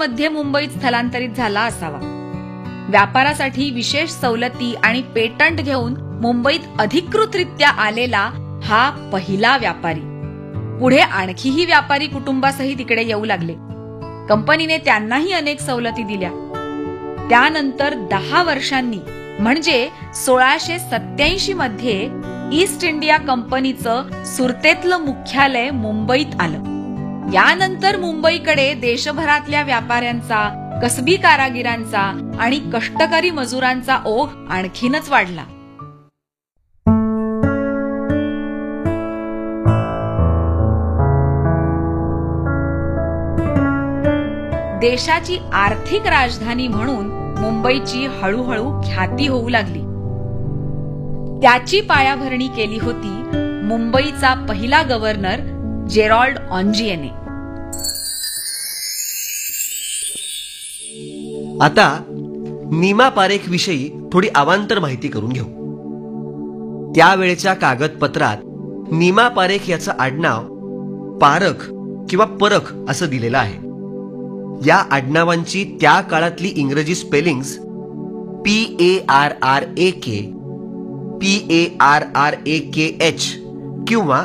मध्ये मुंबईत स्थलांतरित झाला असावा. व्यापारासाठी विशेष सवलती आणि पेटंट घेऊन मुंबईत अधिकृतरित्या आलेला हा पहिला व्यापारी. पुढे आणखीही व्यापारी कुटुंबासहित इकडे येऊ लागले. कंपनीने त्यांनाही अनेक सवलती दिल्या. त्यानंतर 10 वर्षांनी म्हणजे 1687 मध्ये ईस्ट इंडिया कंपनीचं सुरतेतलं मुख्यालय मुंबईत आलं. यानंतर मुंबईकडे देशभरातल्या व्यापाऱ्यांचा, कसबी कारागिरांचा आणि कष्टकरी मजुरांचा ओघ आणखीनच वाढला. देशाची आर्थिक राजधानी म्हणून मुंबईची हळूहळू ख्याती होऊ लागली. त्याची पायाभरणी केली होती मुंबईचा पहिला गव्हर्नर जेरॉल्ड ऑन्जियने. आता नीमा पारेख विषयी थोडी अवांतर माहिती करून घेऊ. त्यावेळेच्या कागदपत्रात नीमा पारेख याचं आडनाव पारख किंवा परख असं दिलेलं आहे. या आडनावांची त्या काळातली इंग्रजी स्पेलिंग्स PARRAK, PARRAKH किंवा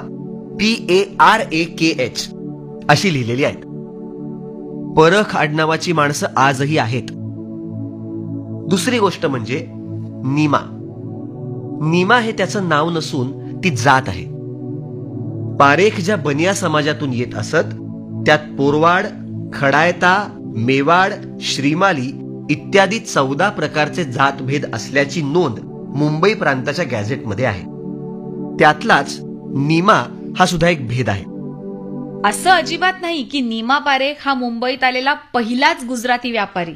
PARAKH अशी लिहिलेली आहेत. परख आडनावाची माणसं आजही आहेत. दुसरी गोष्ट म्हणजे नीमा. नीमा हे त्याचं नाव नसून ती जात आहे. पारेख ज्या बनिया समाजातून येत असत त्यात पोरवाड, खडायता, मेवाड, श्रीमाली इत्यादी 14 प्रकारचे जातभेद असल्याची नोंद मुंबई प्रांताच्या गॅझेटमध्ये आहे. त्यातलाच नीमा हा सुद्धा एक भेद आहे. असं अजिबात नाही की नीमा पारेख हा मुंबईत आलेला पहिलाच गुजराती व्यापारी.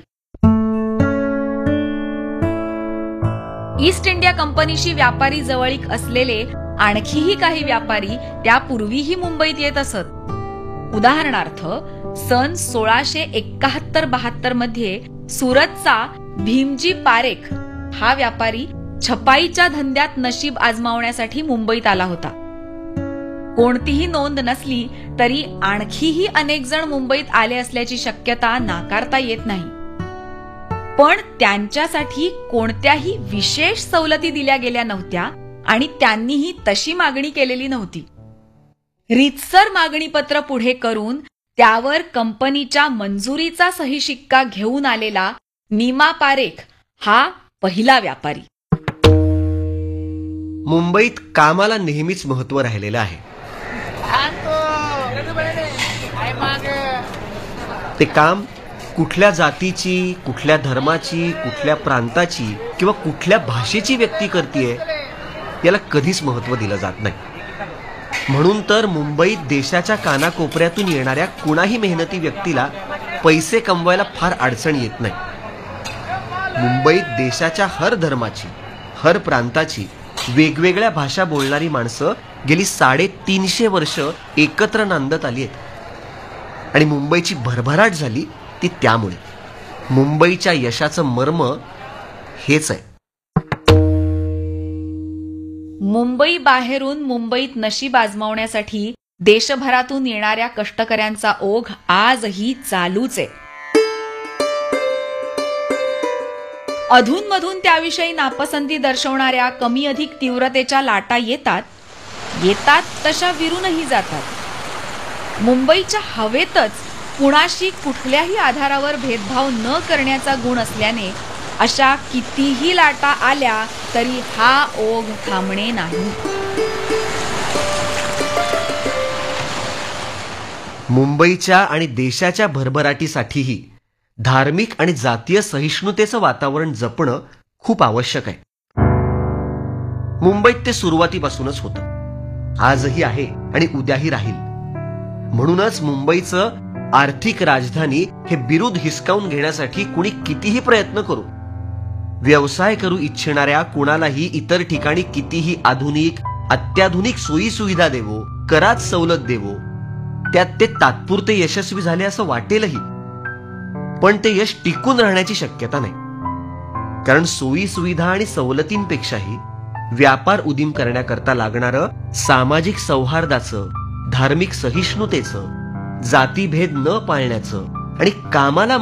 ईस्ट इंडिया कंपनीशी व्यापारी जवळीक असलेले आणखीही काही व्यापारी त्यापूर्वीही मुंबईत येत असत. उदाहरणार्थ सन 1671-72 मध्ये सुरतचा भीमजी पारेख हा व्यापारी छपाईच्या धंद्यात नशीब आजमावण्यासाठी मुंबईत आला होता. कोणतीही नोंद नसली तरी आणखीही अनेक जण मुंबईत आले असल्याची शक्यता नाकारता येत नाही. पण त्यांच्यासाठी कोणत्याही विशेष सवलती दिल्या गेल्या नव्हत्या आणि त्यांनीही तशी मागणी केलेली नव्हती. रीतसर मागणी पत्र पुढे करून त्यावर कंपनीच्या मंजुरीचा सही शिक्का घेऊन आलेला नीमा पारेख हा पहिला व्यापारी. मुंबईत कामाला नेहमीच महत्व राहिलेलं आहे. ते काम कुठल्या जातीची, कुठल्या धर्माची, कुठल्या प्रांताची किंवा कुठल्या भाषेची व्यक्ती करतीये याला कधीच महत्व दिलं जात नाही. म्हणून तर मुंबईत देशाच्या कानाकोपऱ्यातून येणाऱ्या कुणाही मेहनती व्यक्तीला पैसे कमवायला फार अडचण येत नाही. मुंबईत देशाच्या हर धर्माची, हर प्रांताची, वेगवेगळ्या भाषा बोलणारी माणसं गेली 350 वर्ष एकत्र नांदत आली आहेत. आणि मुंबईची भरभराट झाली ती त्यामुळे. मुंबईच्या यशाचं मर्म हेच आहे. मुंबई बाहेरून मुंबईत नशीब आजमावण्यासाठी देशभरातून येणाऱ्या कष्टकऱ्यांचा ओघ आजही चालूच आहे. अधूनमधून त्याविषयी नापसंती दर्शवणाऱ्या कमी अधिक तीव्रतेच्या लाटा येतात तशा विरूनही जातात. मुंबईच्या हवेतच कुणाशी कुठल्याही आधारावर भेदभाव न करण्याचा गुण असल्याने अशा कितीही लाटा आल्या तरी हा ओघ थांबणे नाही. मुंबईच्या आणि देशाच्या भरभराटीसाठीही धार्मिक आणि जातीय सहिष्णुतेचं वातावरण जपणं खूप आवश्यक आहे. मुंबईत ते सुरुवातीपासूनच होतं, आजही आहे आणि उद्याही राहील. म्हणूनच मुंबईचं आर्थिक राजधानी हे बिरुद हिसकावून घेण्यासाठी कुणी कितीही प्रयत्न करू, व्यवसाय करू इच्छिणाऱ्या कुणालाही इतर ठिकाणी कितीही आधुनिक अत्याधुनिक सोयी सुविधा देवो, करात सवलत देवो, त्यात ते तात्पुरते यशस्वी झाले असं वाटेलही, पण ते यश टिकून राहण्याची शक्यता नाही. कारण सोयी सुविधा आणि सवलतींपेक्षाही व्यापार उदीम करण्याकरता लागणारं सामाजिक सौहार्दाचं, धार्मिक सहिष्णुतेचं, जातीभेद न पाळण्याचं आणि कामाला